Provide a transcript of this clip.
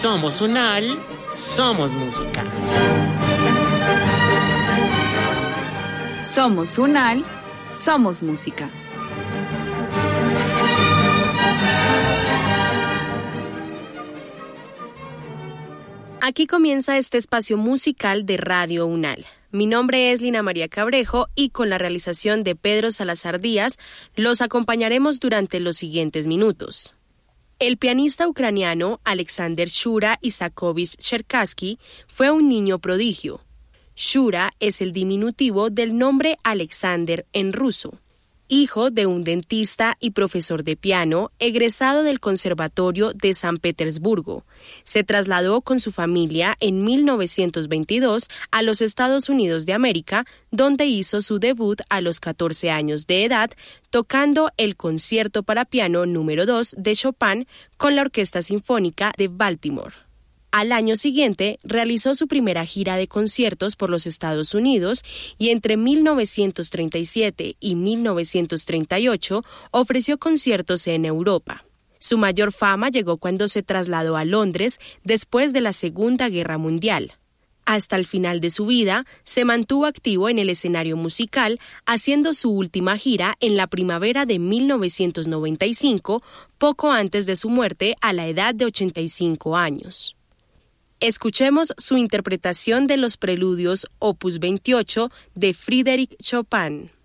Somos UNAL, somos música. Somos UNAL, somos música. Aquí comienza este espacio musical de Radio UNAL. Mi nombre es Lina María Cabrejo y con la realización de Pedro Salazar Díaz los acompañaremos durante los siguientes minutos. El pianista ucraniano Alexander Shura Isakovich Cherkassky fue un niño prodigio. Shura es el diminutivo del nombre Alexander en ruso. Hijo de un dentista y profesor de piano, egresado del Conservatorio de San Petersburgo. Se trasladó con su familia en 1922 a los Estados Unidos de América, donde hizo su debut a los 14 años de edad, tocando el Concierto para piano número 2 de Chopin con la Orquesta Sinfónica de Baltimore. Al año siguiente, realizó su primera gira de conciertos por los Estados Unidos y entre 1937 y 1938 ofreció conciertos en Europa. Su mayor fama llegó cuando se trasladó a Londres después de la Segunda Guerra Mundial. Hasta el final de su vida, se mantuvo activo en el escenario musical, haciendo su última gira en la primavera de 1995, poco antes de su muerte a la edad de 85 años. Escuchemos su interpretación de los preludios Opus 28 de Frédéric Chopin.